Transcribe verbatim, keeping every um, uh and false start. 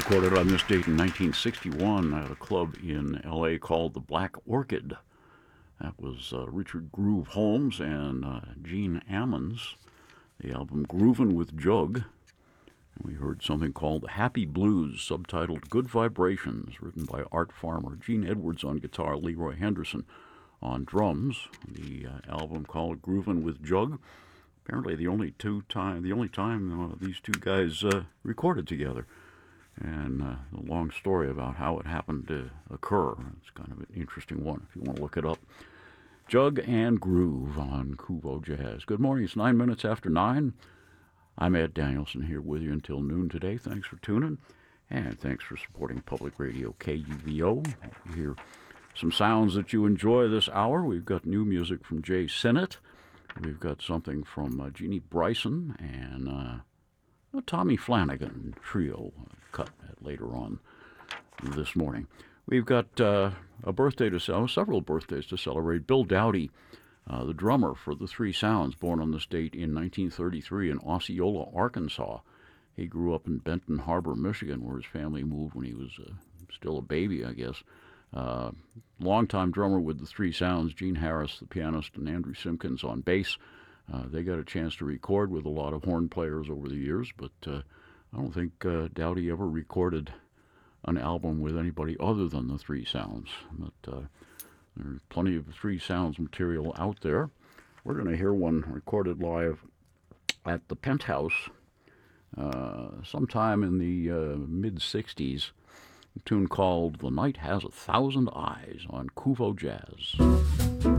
recorded on this date in nineteen sixty-one at a club in L A called the Black Orchid. That was uh, Richard Groove Holmes and uh, Gene Ammons. The album Groovin' with Jug. And we heard something called Happy Blues, subtitled Good Vibrations, written by Art Farmer. Gene Edwards on guitar, Leroy Henderson on drums. The uh, album called Groovin' with Jug. Apparently the only two time, the only time uh, these two guys uh, recorded together. And uh, a long story about how it happened to occur. It's kind of an interesting one if you want to look it up. Jug and Groove on Kuvo Jazz. Good morning. It's nine minutes after nine. I'm Ed Danielson here with you until noon today. Thanks for tuning, and thanks for supporting Public Radio K U V O. You hear some sounds that you enjoy this hour. We've got new music from Jay Sinnott. We've got something from uh, Jeannie Bryson and uh, a Tommy Flanagan trio cut later on this morning. We've got uh, a birthday to celebrate, several birthdays to celebrate. Bill Dowdy, uh, the drummer for the Three Sounds, born on this date in nineteen thirty-three in Osceola, Arkansas. He grew up in Benton Harbor, Michigan, where his family moved when he was uh, still a baby, I guess. Uh, longtime drummer with the Three Sounds, Gene Harris, the pianist, and Andrew Simpkins on bass. Uh, they got a chance to record with a lot of horn players over the years, but uh, I don't think uh, Dowdy ever recorded an album with anybody other than the Three Sounds. But uh, there's plenty of Three Sounds material out there. We're going to hear one recorded live at the Penthouse uh, sometime in the uh, mid-sixties. A tune called The Night Has a Thousand Eyes on Kuvo Jazz.